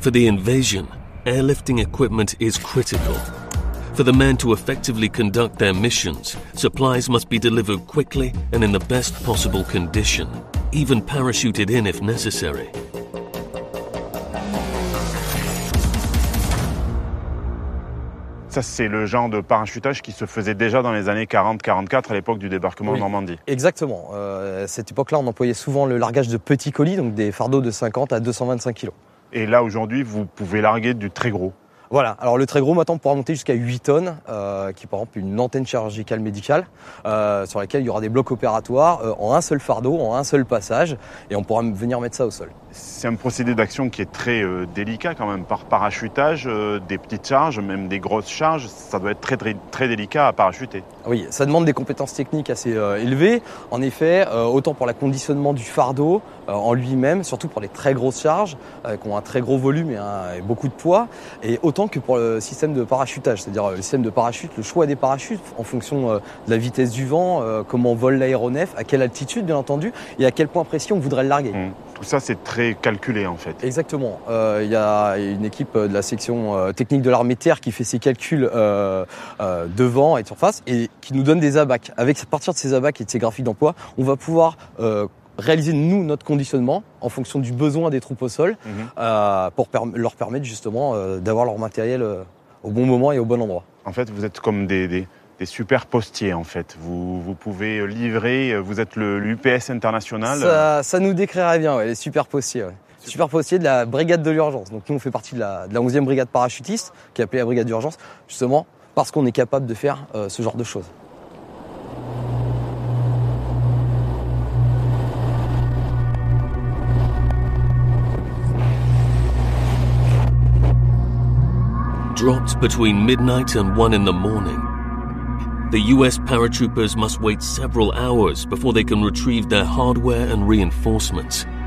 For the invasion, airlifting equipment is critical. For the men to effectively conduct their missions, supplies must be delivered quickly and in the best possible condition, even parachuted in if necessary. Ça, c'est le genre de parachutage qui se faisait déjà dans les années 40-44 à l'époque du débarquement en Normandie. Exactement. À cette époque-là, on employait souvent le largage de petits colis, donc des fardeaux de 50 à 225 kg. Et là, aujourd'hui, vous pouvez larguer du très gros. Voilà, alors le très gros maintenant pourra monter jusqu'à 8 tonnes, qui est par exemple une antenne chirurgicale médicale, sur laquelle il y aura des blocs opératoires en un seul fardeau, en un seul passage, et on pourra venir mettre ça au sol. C'est un procédé d'action qui est très délicat quand même, par parachutage, des petites charges, même des grosses charges, ça doit être très, très, très délicat à parachuter. Oui, ça demande des compétences techniques assez élevées. En effet, autant pour le conditionnement du fardeau en lui-même, surtout pour les très grosses charges, qui ont un très gros volume et beaucoup de poids, et autant que pour le système de parachutage, c'est-à-dire le système de parachute, le choix des parachutes en fonction de la vitesse du vent, comment vole l'aéronef, à quelle altitude bien entendu, et à quel point précis on voudrait le larguer. Tout ça, c'est très calculé en fait. Exactement. Il y a une équipe de la section technique de l'armée de terre qui fait ses calculs devant et de surface et qui nous donne des abacs. À partir de ces abacs et de ces graphiques d'emploi, on va pouvoir réaliser nous notre conditionnement en fonction du besoin des troupes au sol pour leur permettre justement d'avoir leur matériel au bon moment et au bon endroit. En fait, vous êtes comme des super postiers en fait. Vous pouvez livrer, vous êtes l'UPS international. Ça nous décrirait bien, ouais, les super postiers. Ouais. Super postiers de la brigade de l'urgence. Donc nous on fait partie de la 11e brigade parachutiste, qui est appelée la brigade d'urgence, justement parce qu'on est capable de faire ce genre de choses. Dropped between midnight and 1 in the morning, the US paratroopers must wait several hours before they can retrieve their hardware and reinforcements.